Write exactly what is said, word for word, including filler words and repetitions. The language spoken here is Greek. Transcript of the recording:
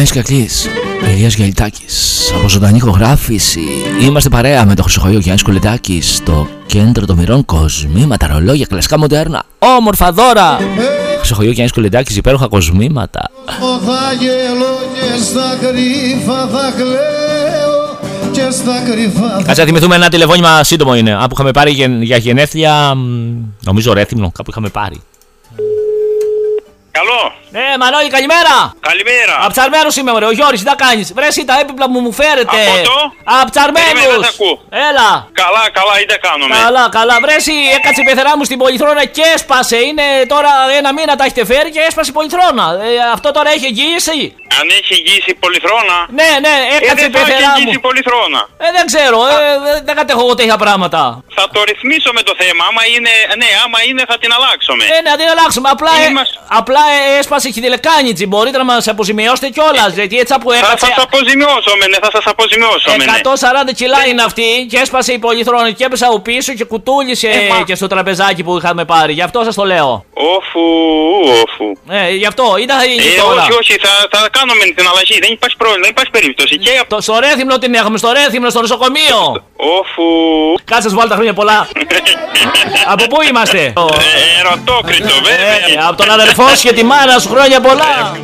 Γιάννης Κακλής, Ηλίας Γελιτάκης. Από ζωντανή ηχογράφηση είμαστε παρέα με το Χρυσοχοϊό Γιάννης Κουλετάκης στο κέντρο των μοιρών. Κοσμήματα, ρολόγια, κλασικά μοντέρνα, όμορφα δώρα. Χρυσοχοϊό Γιάννης Κουλετάκης, υπέροχα κοσμήματα. Κάτσε να θυμηθούμε ένα τηλεφώνημα σύντομο είναι. Από που είχαμε πάρει για γενέθλια. Νομίζω Ρέθυμνο, κάπου είχαμε πάρει. Καλό. Ναι, Μανώλη, καλημέρα. Καλημέρα. Απ' Τσαρμένους είμαι, ρε. Ο Γιώρης, τι θα κάνεις? Βρες τα έπιπλα που μου φέρετε. Από το? Απ' Τσαρμένους. Έλα. Καλά, καλά, είτε κάνουμε. Καλά, καλά. Βρες, έκατσε η πεθερά μου στην πολυθρόνα και έσπασε. Είναι τώρα ένα μήνα τα έχετε φέρει και έσπασε η πολυθρόνα. Ε, αυτό τώρα έχει εγγύηση. Αν έχει εγγύηση πολυθρόνα. Ναι, ναι, έκατσε ε, η πεθερά μου. εγγύηση πολυθρόνα. Ε, δεν ξέρω, ε, δεν κατέχω εγώ τέτοια πράγματα. Θα το ρυθμίσω με το θέμα. Άμα είναι, ναι, άμα είναι θα την αλλάξουμε. Ε, ναι, θα την αλλάξουμε. Απλά, Είμαστε... ε, απλά ε, έσπασε η τηλεκάνητζη. Μπορείτε να μας αποζημιώσετε κιόλας. Γιατί έτσι που έκατσε. Θα σας αποζημιώσουμε, ναι, θα σας αποζημιώσουμε. εκατόν σαράντα κιλά είναι αυτή και έσπασε η πολυθρόνα και έπεσα από πίσω και κουτούλησε ε, μα... και στο τραπεζάκι που είχαμε πάρει. Γι' αυτό σας το λέω. Όφου, όφου. Ε, γι' αυτό, ή θα γίνει ε, τώρα. Όχι, όχι, θα, θα κάνουμε την αλλαγή. Δεν υπάρχει πρόβλημα, δεν υπάρχει περίπτωση. Και... Το, στο Ρέθυμνο την έχουμε, στο Ρέθυμνο, στο νοσοκομείο. Όφου. Κάτσε σου βάλω τα χρόνια πολλά. Από πού είμαστε? Ε, Ερωτόκριτο, βέβαια. Ε, από τον αδερφό σου και τη μάνα σου, χρόνια πολλά.